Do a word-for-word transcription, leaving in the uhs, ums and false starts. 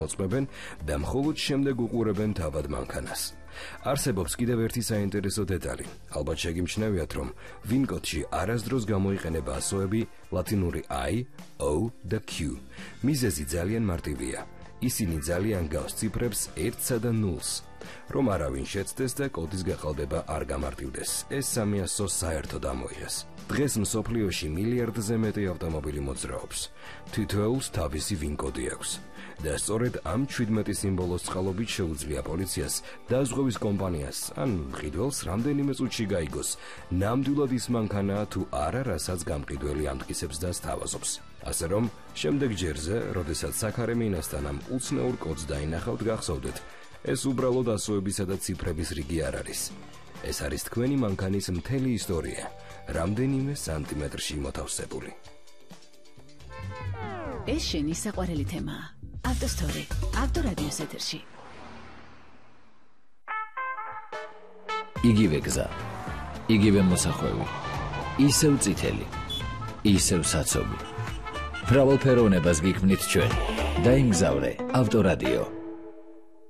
მოწმებენ და მხოლოდ შემდეგ უყურებენ თავად მანქანას. არსებობს კიდევ ერთი საინტერესო დეტალი. ალბათ შეგიმჩნევიათ, რომ ვინკოდში არასდროს გამოიყენება ასოები ლათინური I, O და Q. მიზეზი ძალიან მარტივია. ისინი ძალიან გავს ციფრებს ერთსა და ნულს. რომ არავინ შეცდეს და კოდის გაყალბება არ გამარტივდეს. ეს სამი ასო საერთოდ ამოიღეს. დღეს მსოფლიოში მილიარდზე მეტი ავტომობილი მოძრაობს. თითოეულს თავისი ვინკოდი აქვს. და სწორედ ამ შვიდმეტი სიმბოლოს წყალობით შეუძლია პოლიციას დაზღვევის კომპანიას ან მყიდველს რამდენიმე წუთში გაიგოს, ნამდვილად ის მანქანაა თუ არა, რასაც გამყიდველი ამტკიცებს და სთავაზობს. ასე რომ, შემდეგ ჯერზე, როდესაც საქარემინასთან ამ უცნაურ კოდს დაინახავთ, გახსოვდეთ, ეს უბრალოდ ასოებისა და ციფრების რიგი არ არის. ეს არის თქვენი მანქანის მთელი ისტორია, რამდენიმე სანტიმეტრში მოთავსებული. ეს შენი საყვარელი თემაა. ავტოსტორი, ავტორადიოს ეთერში. იგივე გზა, იგივე მოსახვევი, ისევ წითელი, ისევ საცობი. მრავალფეროვნებას გიქმნით ჩვენ. დაიმგზავრე ავტორადიო.